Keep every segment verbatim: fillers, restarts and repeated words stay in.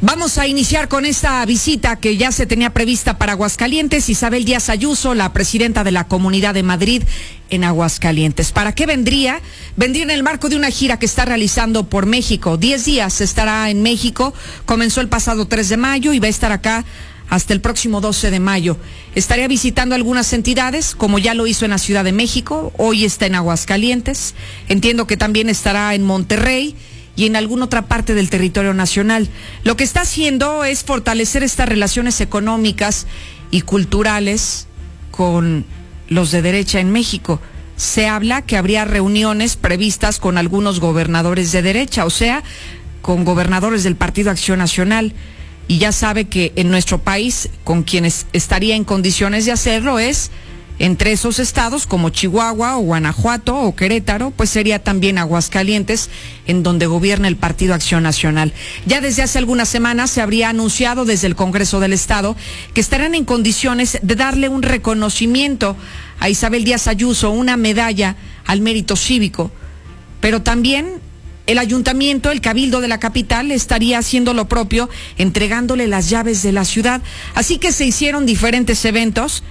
Vamos a iniciar con esta visita que ya se tenía prevista para Aguascalientes. Isabel Díaz Ayuso, la presidenta de la Comunidad de Madrid en Aguascalientes. ¿Para qué vendría? Vendría en el marco de una gira que está realizando por México. Diez días estará en México. Comenzó el pasado tres de mayo y va a estar acá hasta el próximo doce de mayo. Estaría visitando algunas entidades, como ya lo hizo en la Ciudad de México. Hoy está en Aguascalientes. Entiendo que también estará en Monterrey y en alguna otra parte del territorio nacional. Lo que está haciendo es fortalecer estas relaciones económicas y culturales con los de derecha en México. Se habla que habría reuniones previstas con algunos gobernadores de derecha, o sea, con gobernadores del Partido Acción Nacional. Y ya sabe que en nuestro país, con quienes estaría en condiciones de hacerlo es entre esos estados como Chihuahua o Guanajuato o Querétaro, pues sería también Aguascalientes, en donde gobierna el Partido Acción Nacional. Ya desde hace algunas semanas se habría anunciado desde el Congreso del Estado que estarán en condiciones de darle un reconocimiento a Isabel Díaz Ayuso, una medalla al mérito cívico, pero también el ayuntamiento, el cabildo de la capital, estaría haciendo lo propio, entregándole las llaves de la ciudad. Así que se hicieron diferentes eventos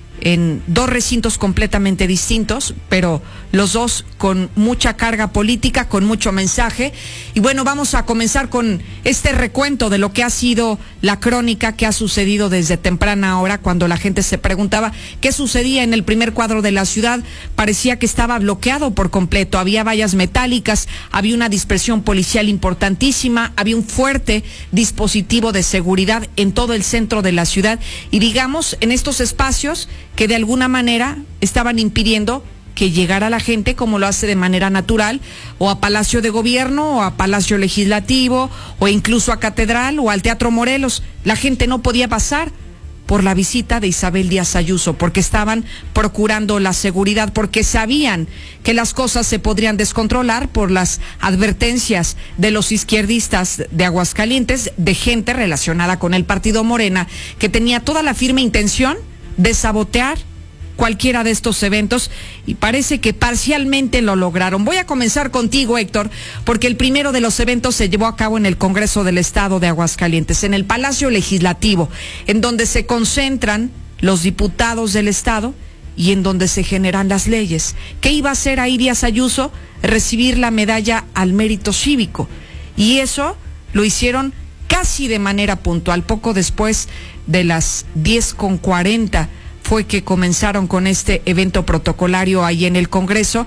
en dos recintos completamente distintos, pero los dos con mucha carga política, con mucho mensaje. Y bueno, vamos a comenzar con este recuento de lo que ha sido la crónica que ha sucedido desde temprana hora, cuando la gente se preguntaba qué sucedía en el primer cuadro de la ciudad. Parecía que estaba bloqueado por completo, había vallas metálicas, había una dispersión policial importantísima, había un fuerte dispositivo de seguridad en todo el centro de la ciudad, y digamos, en estos espacios que de alguna manera estaban impidiendo que llegara la gente como lo hace de manera natural, o a Palacio de Gobierno, o a Palacio Legislativo, o incluso a Catedral, o al Teatro Morelos. La gente no podía pasar por la visita de Isabel Díaz Ayuso, porque estaban procurando la seguridad, porque sabían que las cosas se podrían descontrolar por las advertencias de los izquierdistas de Aguascalientes, de gente relacionada con el partido Morena, que tenía toda la firme intención de sabotear cualquiera de estos eventos, y parece que parcialmente lo lograron. Voy a comenzar contigo, Héctor, porque el primero de los eventos se llevó a cabo en el Congreso del Estado de Aguascalientes, en el Palacio Legislativo, en donde se concentran los diputados del Estado y en donde se generan las leyes. ¿Qué iba a hacer ahí Díaz Ayuso? Recibir la medalla al mérito cívico, y eso lo hicieron casi de manera puntual. Poco después de las diez con cuarenta fue que comenzaron con este evento protocolario ahí en el Congreso,